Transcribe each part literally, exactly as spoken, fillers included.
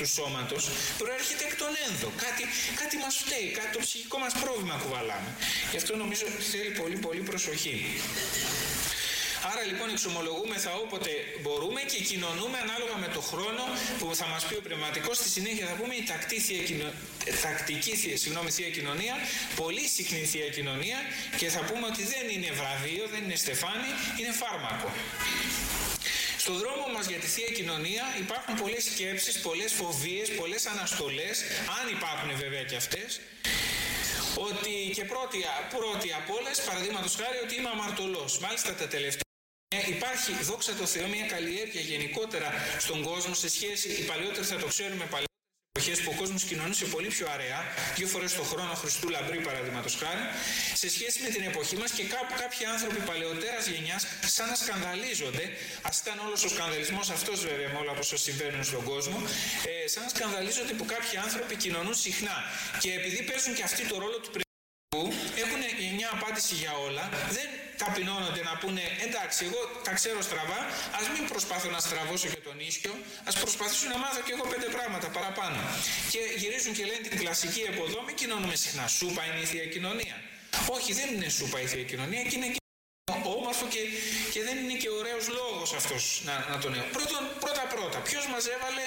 του σώματος προέρχεται εκ των ένδο. Κάτι, κάτι μας φταίει, κάτι το ψυχικό μας πρόβλημα κουβαλάμε. Γι' αυτό νομίζω θέλει πολύ πολύ προσοχή. Άρα λοιπόν εξομολογούμεθα όποτε μπορούμε και κοινωνούμε ανάλογα με το χρόνο που θα μας πει ο πνευματικός. Στη συνέχεια θα πούμε η τακτή θεία κοινο... τακτική συγγνώμη, θεία κοινωνία, πολύ συχνή θεία κοινωνία, και θα πούμε ότι δεν είναι βραβείο, δεν είναι στεφάνι, είναι φάρμακο. Στον δρόμο μας για τη θεία κοινωνία υπάρχουν πολλές σκέψεις, πολλές φοβίες, πολλές αναστολές, αν υπάρχουν βέβαια και αυτές. Ότι και πρώτη, πρώτη από όλες, παραδείγματος χάρη, ότι είμαι αμαρτωλός. Μάλιστα τα τελευταία υπάρχει, δόξα τω Θεώ, μια καλλιέργεια γενικότερα στον κόσμο σε σχέση, οι παλαιότεροι θα το ξέρουμε, παλαιότερες εποχές που ο κόσμος κοινωνούσε πολύ πιο αραιά, δύο φορές το χρόνο Χριστού λαμπρή παραδείγματος χάρη, σε σχέση με την εποχή μας, και κάπου κάποιοι άνθρωποι παλαιότερας γενιάς σαν να σκανδαλίζονται, ας ήταν όλος ο σκανδαλισμός αυτός βέβαια με όλα όσα συμβαίνουν στον κόσμο, ε, σαν να σκανδαλίζονται που κάποιοι άνθρωποι κοινωνούν συχνά, και επειδή παίζουν και αυτοί το ρόλο του έχουν μια απάντηση για όλα, δεν ταπεινώνονται να πούνε εντάξει, εγώ τα ξέρω στραβά, ας μην προσπάθω να στραβώσω και τον ίσιο, ας προσπαθήσω να μάθω και εγώ πέντε πράγματα παραπάνω. Και γυρίζουν και λένε την κλασική εποδό, μην κοινωνούμε συχνά. Σούπα είναι η θεία κοινωνία? Όχι, δεν είναι σούπα η θεία κοινωνία, και είναι και όμορφο και, και δεν είναι και ωραίος λόγος αυτός να, να τον έχω. Πρώτα πρώτα, ποιος μας έβαλε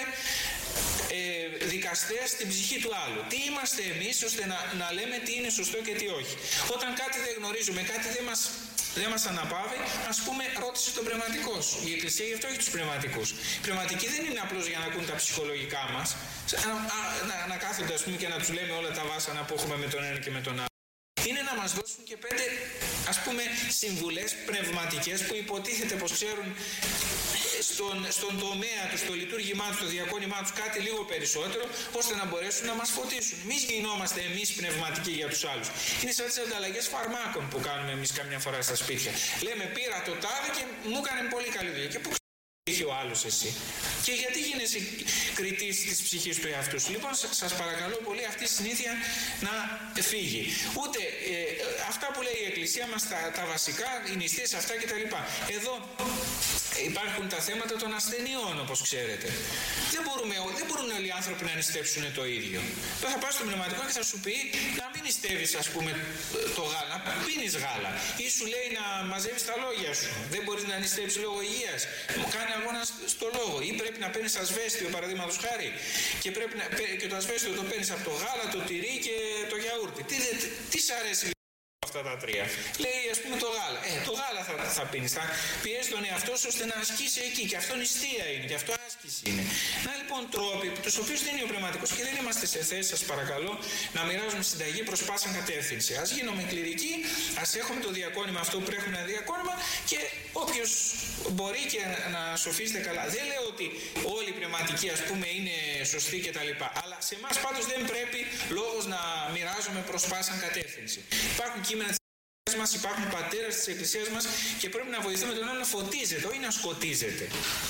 ε, δικαστές στην ψυχή του άλλου? Τι είμαστε εμείς ώστε να, να λέμε τι είναι σωστό και τι όχι? Όταν κάτι δεν γνωρίζουμε, κάτι δεν μας, δεν μας αναπαύει, ας πούμε, ρώτησε τον πνευματικό σου. Η Εκκλησία γι' αυτό έχει τους πνευματικούς. Οι πνευματικοί δεν είναι απλώς για να ακούν τα ψυχολογικά μας, να, να, να κάθονται ας πούμε και να τους λέμε όλα τα βάσανα που έχουμε με τον ένα και με τον άλλο. Είναι να μας δώσουν και πέντε, ας πούμε, συμβουλές πνευματικές που υποτίθεται πως ξέρουν στον, στον τομέα τους, στο λειτουργήμά τους, στο διακόνημά τους κάτι λίγο περισσότερο, ώστε να μπορέσουν να μας φωτίσουν. Εμείς γινόμαστε εμείς πνευματικοί για τους άλλους. Είναι σαν τις ανταλλαγές φαρμάκων που κάνουμε εμείς καμιά φορά στα σπίτια. Λέμε πήρα το τάδε και μου έκανε πολύ καλή δουλειά. Και πού είχε ο άλλος εσύ? Και γιατί γίνεσαι κριτής της ψυχής του εαυτού σου? Λοιπόν, σας παρακαλώ πολύ αυτή η συνήθεια να φύγει. Ούτε ε, αυτά που λέει η Εκκλησία μας, τα, τα βασικά, οι νηστείες αυτά κτλ. Εδώ υπάρχουν τα θέματα των ασθενειών, όπως ξέρετε. Δεν, μπορούμε, δεν μπορούν όλοι οι άνθρωποι να νηστέψουν το ίδιο. Τώρα θα πας στο πνευματικό και θα σου πει να μην νηστεύεις, ας πούμε, το γάλα, να πίνεις γάλα. Ή σου λέει να μαζεύεις τα λόγια σου. Δεν μπορείς να νηστέψεις λόγω υγείας. Κάνει αγώνα στο λόγο. Ή πρέπει να παίρνεις ασβέστιο, παραδείγματος χάρη. Και, πρέπει να, και το ασβέστιο το παίρνεις από το γάλα, το τυρί και το γιαούρτι. Τι, τι, τι σ' αρέσει αυτά τα τρία? Λέει ας πούμε το γάλα. Ε, το γάλα θα, θα πίνεις. Θα πιέζει τον εαυτό σου ώστε να ασκήσει εκεί. Και αυτό νηστεία είναι. Και αυτό άσκηση είναι. Να λοιπόν τρόποι, τους οποίους δεν είναι ο πνευματικός και δεν είμαστε σε θέση, σας παρακαλώ, να μοιράζουμε συνταγή προς πάσα κατεύθυνση. Ας γίνουμε κληρικοί, ας έχουμε το διακόνημα αυτό που έχουμε ένα διακόνημα, και όποιος μπορεί και να σοφίζεται καλά. Δεν λέω ότι όλοι οι πνευματικοί, ας πούμε, είναι σωστοί κτλ. Αλλά σε εμάς πάντως δεν πρέπει λόγος να μοιράζουμε προς πάσα κατεύθυνση. Υπάρχουν κείμενα της Εκκλησίας μας, υπάρχουν πατέρες της Εκκλησίας μας, και πρέπει να βοηθούμε τον άλλο να φωτίζεται, όχι να σκοτίζεται.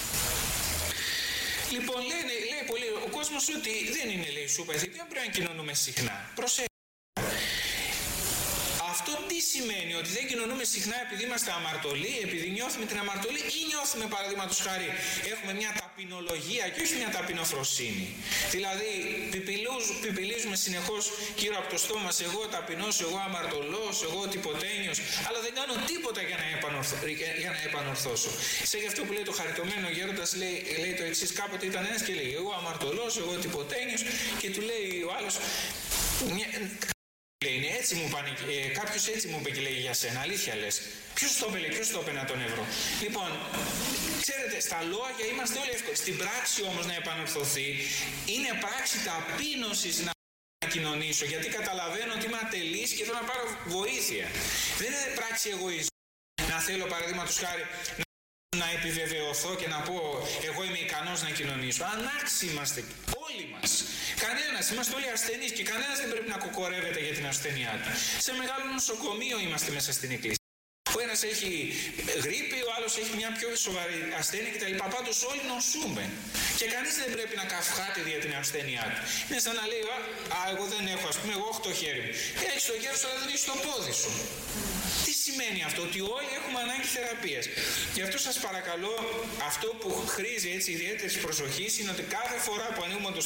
Λοιπόν, λένε, λέει πολύ ο κόσμος ότι δεν είναι, λέει, σούπα, δεν πρέπει να κοινωνούμε συχνά. Προσέχετε. Αυτό τι σημαίνει? Ότι δεν κοινωνούμε συχνά επειδή είμαστε αμαρτωλοί, επειδή νιώθουμε την αμαρτωλή, ή νιώθουμε, παραδείγματος χάρη, έχουμε μια ταπεινολογία και όχι μια ταπεινοφροσύνη? Δηλαδή πιπιλίζουμε συνεχώς γύρω από το στόμα μας, εγώ ταπεινός, εγώ αμαρτωλός, εγώ τυποτένιος, αλλά δεν κάνω τίποτα για να, επανορθω... για να επανορθώσω. Σε γι' αυτό που λέει το χαριτωμένο γέροντας, λέει, λέει το εξής: κάποτε ήταν ένας και λέει εγώ αμαρτωλός, εγώ τυποτένιος, και του λέει ο άλλος, είναι έτσι μου πάνε, ε, κάποιος έτσι μου είπε και λέει για σένα, αλήθεια λες? Ποιος το είπε, ποιος το είπε να τον ευρώ? Λοιπόν, ξέρετε, στα λόγια είμαστε όλοι εύκολοι. Στην πράξη όμως να επανορθωθεί είναι πράξη ταπείνωσης να κοινωνήσω, γιατί καταλαβαίνω ότι είμαι ατελής και θέλω να πάρω βοήθεια. Δεν είναι πράξη εγωισμού. Να θέλω, παραδείγματος χάρη, να επιβεβαιωθώ και να πω εγώ είμαι ικανός να κοινωνήσω. Ανάξιοι είμαστε όλοι μας. Κανένας, είμαστε όλοι ασθενείς και κανένας δεν πρέπει να κοκορεύεται για την ασθένειά του. Σε μεγάλο νοσοκομείο είμαστε μέσα στην Εκκλησία. Ο ένας έχει γρίπη, ο άλλος έχει μια πιο σοβαρή ασθένεια κτλ. Πάντως όλοι νοσούμε. Και κανείς δεν πρέπει να καυχάται για την ασθένειά του. Είναι σαν να λέει, α, εγώ δεν έχω, ας πούμε, εγώ έχω το χέρι μου. Έχεις το χέρι σου, αλλά δεν έχεις το πόδι σου. Τι σημαίνει αυτό? Ότι όλοι έχουμε ανάγκη θεραπείας. Γι' αυτό σας παρακαλώ, αυτό που χρήζει έτσι ιδιαίτερης προσοχής είναι ότι κάθε φορά που ανοίγουμε το